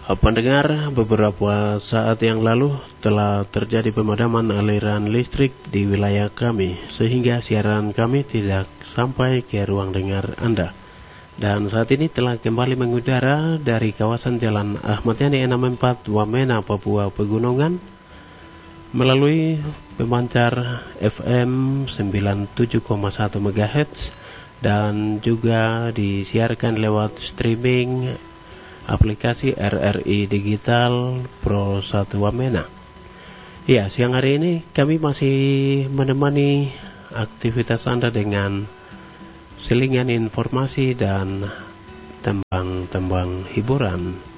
Pendengar, beberapa saat yang lalu telah terjadi pemadaman aliran listrik di wilayah kami, sehingga siaran kami tidak sampai ke ruang dengar Anda. Dan saat ini telah kembali mengudara dari kawasan Jalan Ahmad Yani 64 Wamena, Papua Pegunungan, melalui pemancar FM 97,1 MHz dan juga disiarkan lewat streaming aplikasi RRI Digital Pro 1 Wamena. Ya, siang hari ini kami masih menemani aktivitas Anda dengan selingan informasi dan tembang-tembang hiburan.